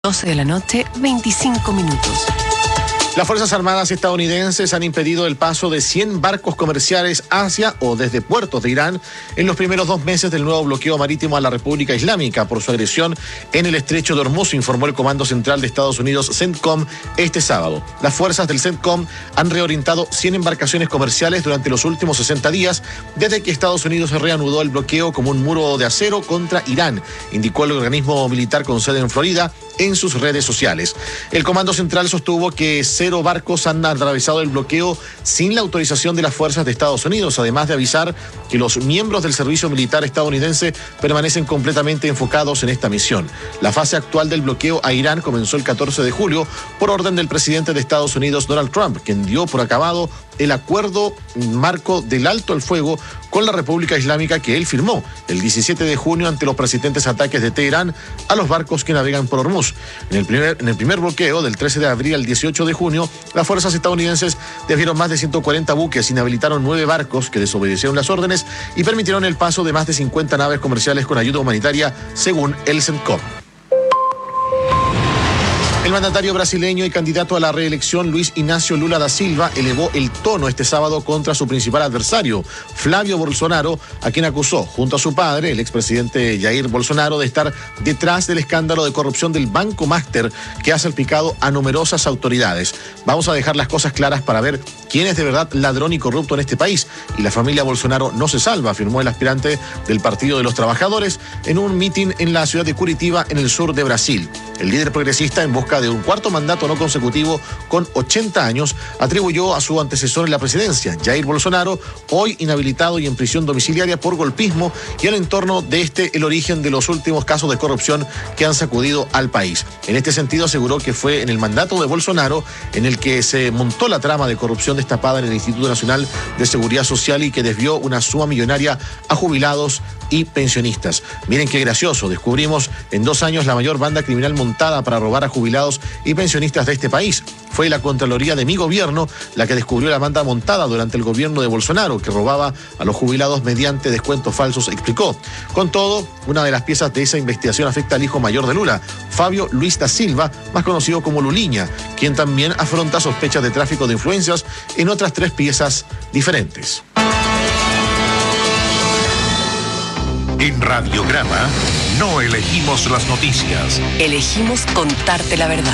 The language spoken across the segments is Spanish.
12 de la noche, 25 minutos. Las Fuerzas Armadas estadounidenses han impedido el paso de 100 barcos comerciales hacia o desde puertos de Irán en los primeros 2 meses del nuevo bloqueo marítimo a la República Islámica por su agresión en el estrecho de Hormuz, informó el Comando Central de Estados Unidos, CENTCOM, este sábado. Las fuerzas del CENTCOM han reorientado 100 embarcaciones comerciales durante los últimos 60 días, desde que Estados Unidos reanudó el bloqueo como un muro de acero contra Irán, indicó el organismo militar con sede en Florida en sus redes sociales. El Comando Central sostuvo que 0 barcos han atravesado el bloqueo sin la autorización de las fuerzas de Estados Unidos, además de avisar que los miembros del servicio militar estadounidense permanecen completamente enfocados en esta misión. La fase actual del bloqueo a Irán comenzó el 14 de julio por orden del presidente de Estados Unidos, Donald Trump, quien dio por acabado el acuerdo marco del alto al fuego con la República Islámica que él firmó el 17 de junio ante los persistentes ataques de Teherán a los barcos que navegan por Hormuz. En el primer bloqueo del 13 de abril al 18 de junio, las fuerzas estadounidenses desviaron más de 140 buques, inhabilitaron 9 barcos que desobedecieron las órdenes y permitieron el paso de más de 50 naves comerciales con ayuda humanitaria, según el CENTCOM. El mandatario brasileño y candidato a la reelección, Luis Ignacio Lula da Silva, elevó el tono este sábado contra su principal adversario, Flavio Bolsonaro, a quien acusó, junto a su padre, el expresidente Jair Bolsonaro, de estar detrás del escándalo de corrupción del Banco Master, que ha salpicado a numerosas autoridades. Vamos a dejar las cosas claras para ver quién es de verdad ladrón y corrupto en este país. Y la familia Bolsonaro no se salva, afirmó el aspirante del Partido de los Trabajadores en un mitin en la ciudad de Curitiba, en el sur de Brasil. El líder progresista, en busca de un cuarto mandato no consecutivo con 80 años, atribuyó a su antecesor en la presidencia, Jair Bolsonaro, hoy inhabilitado y en prisión domiciliaria por golpismo, y al entorno de el origen de los últimos casos de corrupción que han sacudido al país. En este sentido, aseguró que fue en el mandato de Bolsonaro en el que se montó la trama de corrupción destapada en el Instituto Nacional de Seguridad Social y que desvió una suma millonaria a jubilados y pensionistas. Miren qué gracioso, descubrimos en 2 años la mayor banda criminal montada para robar a jubilados y pensionistas de este país. Fue la Contraloría de mi gobierno la que descubrió la banda montada durante el gobierno de Bolsonaro, que robaba a los jubilados mediante descuentos falsos, explicó. Con todo, una de las piezas de esa investigación afecta al hijo mayor de Lula, Fabio Luis da Silva, más conocido como Luliña, quien también afronta sospechas de tráfico de influencias en otras 3 piezas diferentes. En Radiograma no elegimos las noticias. Elegimos contarte la verdad.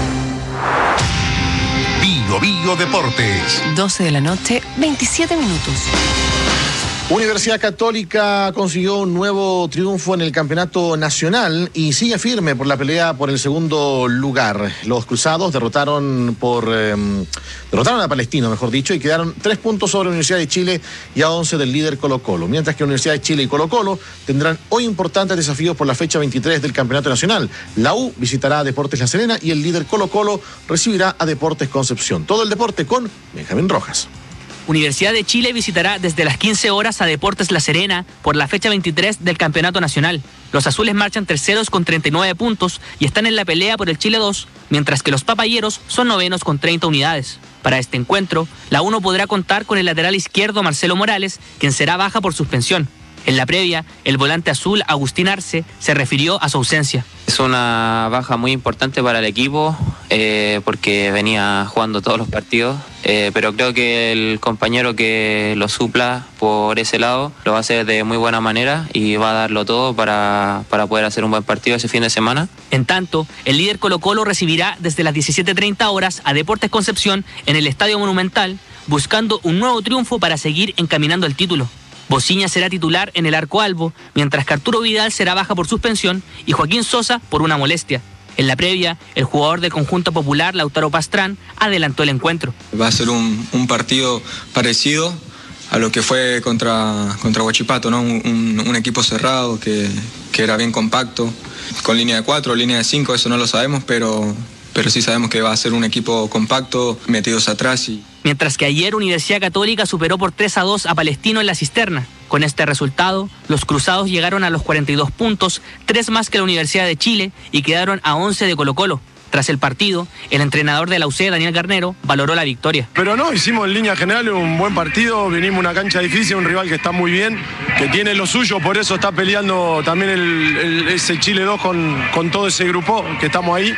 Bio Deportes. 12 de la noche, 27 minutos. Universidad Católica consiguió un nuevo triunfo en el campeonato nacional y sigue firme por la pelea por el segundo lugar. Los cruzados derrotaron a Palestino, mejor dicho, y quedaron 3 puntos sobre la Universidad de Chile y a 11 del líder Colo-Colo. Mientras que Universidad de Chile y Colo-Colo tendrán hoy importantes desafíos por la fecha 23 del campeonato nacional. La U visitará a Deportes La Serena y el líder Colo-Colo recibirá a Deportes Concepción. Todo el deporte con Benjamín Rojas. Universidad de Chile visitará desde las 15 horas a Deportes La Serena por la fecha 23 del Campeonato Nacional. Los azules marchan terceros con 39 puntos y están en la pelea por el Chile 2, mientras que los papayeros son novenos con 30 unidades. Para este encuentro, la U no podrá contar con el lateral izquierdo Marcelo Morales, quien será baja por suspensión. En la previa, el volante azul Agustín Arce se refirió a su ausencia. Es una baja muy importante para el equipo porque venía jugando todos los partidos, pero creo que el compañero que lo supla por ese lado lo va a hacer de muy buena manera y va a darlo todo para poder hacer un buen partido ese fin de semana. En tanto, el líder Colo-Colo recibirá desde las 17:30 horas a Deportes Concepción en el Estadio Monumental, buscando un nuevo triunfo para seguir encaminando el título. Bociña será titular en el arco albo, mientras que Arturo Vidal será baja por suspensión y Joaquín Sosa por una molestia. En la previa, el jugador del conjunto popular, Lautaro Pastrán, adelantó el encuentro. Va a ser un partido parecido a lo que fue contra Huachipato, ¿no? Un equipo cerrado que era bien compacto, con línea de 4, línea de 5, eso no lo sabemos, pero sí sabemos que va a ser un equipo compacto, metidos atrás. Mientras que ayer Universidad Católica superó por 3-2 a Palestino en la Cisterna. Con este resultado, los cruzados llegaron a los 42 puntos, 3 más que la Universidad de Chile, y quedaron a 11 de Colo-Colo. Tras el partido, el entrenador de la UC, Daniel Garnero, valoró la victoria. Pero no, hicimos en línea general un buen partido, venimos a una cancha difícil, un rival que está muy bien, que tiene lo suyo, por eso está peleando también ese Chile 2 con todo ese grupo que estamos ahí.